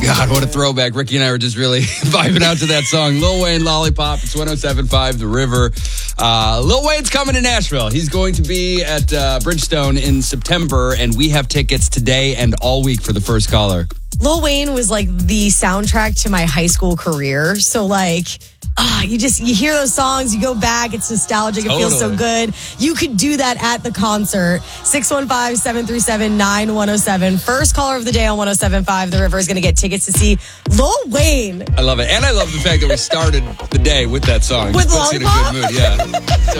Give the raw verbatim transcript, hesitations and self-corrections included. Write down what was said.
God, what a throwback. Ricky and I were just really vibing out to that song. Lil Wayne, Lollipop. It's one oh seven point five The River. Uh, Lil Wayne's coming to Nashville. He's going to be at uh, Bridgestone in September, and we have tickets today and all week for the first caller. Lil Wayne was like the soundtrack to my high school career. So like, ah, you just, you hear those songs, you go back, it's nostalgic, totally. It feels so good. You could do that at the concert. six one five, seven three seven, nine one oh seven. First caller of the day on one oh seven point five The River is going to get tickets to see Lil Wayne. I love it. And I love the fact that we started the day with that song. With It puts you in a good mood. Yeah.